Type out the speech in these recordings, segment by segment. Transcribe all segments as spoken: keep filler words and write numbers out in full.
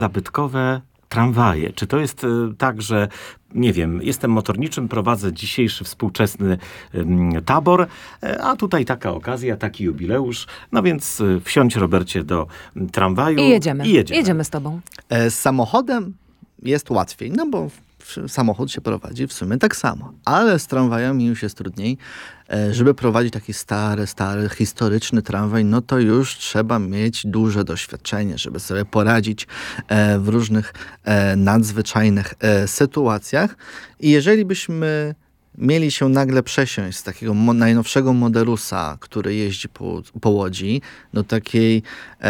zabytkowe tramwaje. Czy to jest y, tak, że nie wiem, jestem motorniczym, prowadzę dzisiejszy współczesny y, tabor, y, a tutaj taka okazja, taki jubileusz, no więc y, wsiądź, Robercie, do y, tramwaju. I jedziemy. I jedziemy. Jedziemy z tobą. E, z samochodem jest łatwiej, no bo w- samochód się prowadzi w sumie tak samo. Ale z tramwajami już jest trudniej. E, żeby prowadzić taki stary, stary, historyczny tramwaj, no to już trzeba mieć duże doświadczenie, żeby sobie poradzić e, w różnych e, nadzwyczajnych e, sytuacjach. I jeżeli byśmy mieli się nagle przesiąść z takiego mo- najnowszego Modelusa, który jeździ po, po Łodzi, do takiej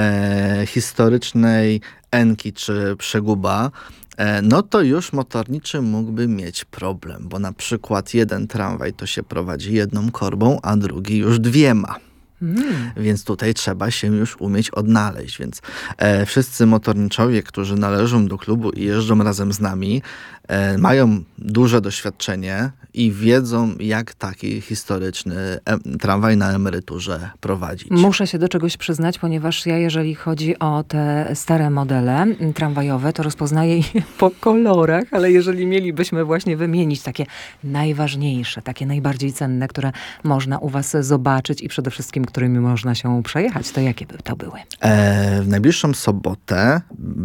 e, historycznej Enki czy Przeguba, e, no to już motorniczy mógłby mieć problem, bo na przykład jeden tramwaj to się prowadzi jedną korbą, a drugi już dwiema. Mm. Więc tutaj trzeba się już umieć odnaleźć. Więc e, wszyscy motorniczowie, którzy należą do klubu i jeżdżą razem z nami, e, mają duże doświadczenie i wiedzą, jak taki historyczny em, tramwaj na emeryturze prowadzić. Muszę się do czegoś przyznać, ponieważ ja, jeżeli chodzi o te stare modele m, tramwajowe, to rozpoznaję je po kolorach, ale jeżeli mielibyśmy właśnie wymienić takie najważniejsze, takie najbardziej cenne, które można u was zobaczyć i przede wszystkim, którymi można się przejechać, to jakie by to były? E, w najbliższą sobotę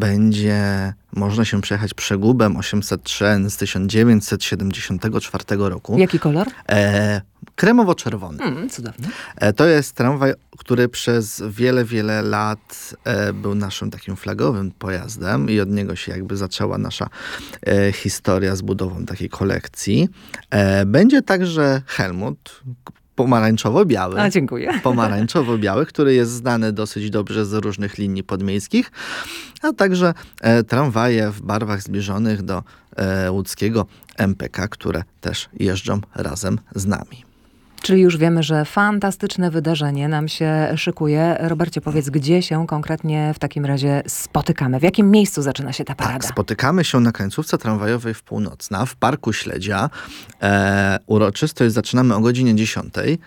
będzie można się przejechać Przegubem osiemset trzy N z tysiąc dziewięćset siedemdziesiątego czwartego roku. Jaki kolor? E, kremowo-czerwony. Mm, cudownie. E, To jest tramwaj, który przez wiele, wiele lat e, był naszym takim flagowym pojazdem i od niego się jakby zaczęła nasza e, historia z budową takiej kolekcji. E, będzie także Helmut, pomarańczowo-biały. A, dziękuję. Pomarańczowo-biały, który jest znany dosyć dobrze z różnych linii podmiejskich, a także e, tramwaje w barwach zbliżonych do e, łódzkiego M P K, które też jeżdżą razem z nami. Czyli już wiemy, że fantastyczne wydarzenie nam się szykuje. Robercie, powiedz, gdzie się konkretnie w takim razie spotykamy? W jakim miejscu zaczyna się ta parada? Tak, spotykamy się na końcówce tramwajowej w Północna, w Parku Śledzia. E, uroczystość zaczynamy o godzinie dziesiątej.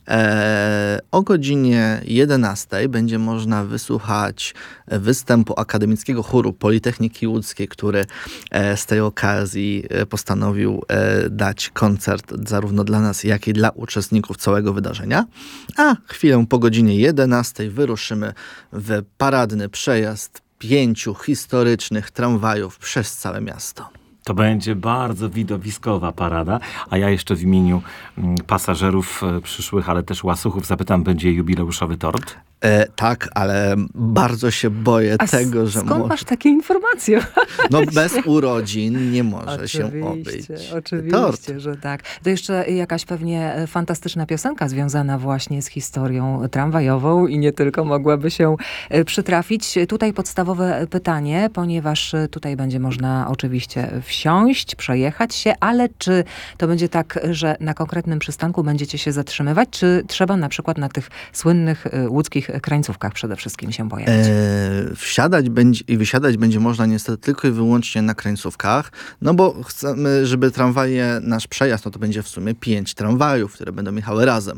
E, o godzinie jedenastej będzie można wysłuchać występu Akademickiego Chóru Politechniki Łódzkiej, który e, z tej okazji e, postanowił e, dać koncert zarówno dla nas, jak i dla uczestników całego wydarzenia. A chwilę po godzinie jedenastej wyruszymy w paradny przejazd pięciu historycznych tramwajów przez całe miasto. To będzie bardzo widowiskowa parada, a ja jeszcze w imieniu mm, pasażerów e, przyszłych, ale też łasuchów zapytam, będzie jubileuszowy tort? E, tak, ale bardzo się boję A tego, że skąd mo- masz takie informacje? no bez urodzin nie może się obyć. Oczywiście, Tort. że tak. To jeszcze jakaś pewnie fantastyczna piosenka związana właśnie z historią tramwajową i nie tylko mogłaby się e, przytrafić. Tutaj podstawowe pytanie, ponieważ tutaj będzie można oczywiście wsiąść, przejechać się, ale czy to będzie tak, że na konkretnym przystanku będziecie się zatrzymywać, czy trzeba na przykład na tych słynnych e, łódzkich krańcówkach przede wszystkim się pojawić? E, wsiadać będzie i wysiadać będzie można niestety tylko i wyłącznie na krańcówkach, no bo chcemy, żeby tramwaje, nasz przejazd, no to będzie w sumie pięć tramwajów, które będą jechały razem,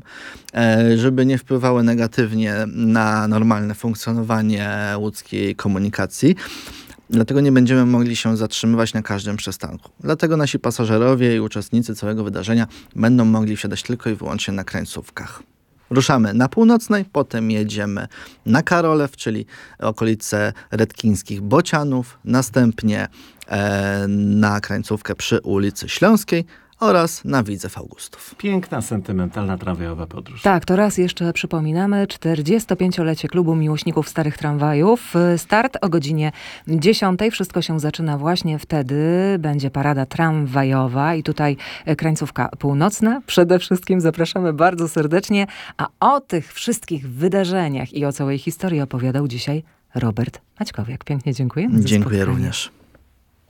e, żeby nie wpływały negatywnie na normalne funkcjonowanie łódzkiej komunikacji. Dlatego nie będziemy mogli się zatrzymywać na każdym przystanku. Dlatego nasi pasażerowie i uczestnicy całego wydarzenia będą mogli wsiadać tylko i wyłącznie na krańcówkach. Ruszamy na Północnej, potem jedziemy na Karolew, czyli okolice redkińskich Bocianów, następnie e, na krańcówkę przy ulicy Śląskiej oraz na Widzew Augustów. Piękna, sentymentalna tramwajowa podróż. Tak, to raz jeszcze przypominamy. czterdziestopięciolecie Klubu Miłośników Starych Tramwajów. Start o godzinie dziesiątej. Wszystko się zaczyna właśnie wtedy. Będzie parada tramwajowa i tutaj krańcówka północna. Przede wszystkim zapraszamy bardzo serdecznie. A o tych wszystkich wydarzeniach i o całej historii opowiadał dzisiaj Robert Maćkowiak. Pięknie dziękuję. za Dziękuję spotkanie. również.